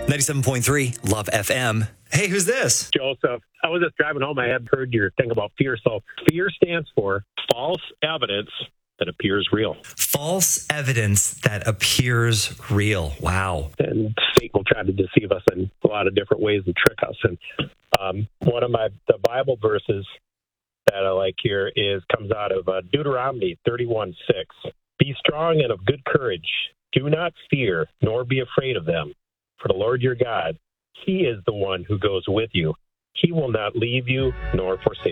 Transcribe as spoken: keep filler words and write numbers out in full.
ninety-seven point three Love F M. Hey, who's this? Joseph. I was just driving home. I had heard your thing about fear. So fear stands for false evidence that appears real. False evidence that appears real. Wow. And Satan will try to deceive us in a lot of different ways and trick us. And um, one of my the Bible verses that I like here is comes out of uh, Deuteronomy thirty-one six. Be strong and of good courage. Do not fear, nor be afraid of them. For the Lord your God, He is the one who goes with you. He will not leave you nor forsake you.